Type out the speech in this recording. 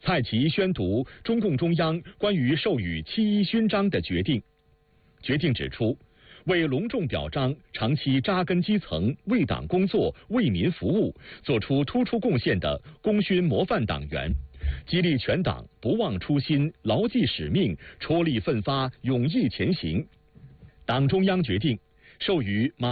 蔡奇宣读中共中央关于授予七一勋章的决定。决定指出，为隆重表彰长期扎根基层、为党工作、为民服务，做出突出贡献的功勋模范党员，激励全党不忘初心、牢记使命、踔厉奋发、勇毅前行。党中央决定授予马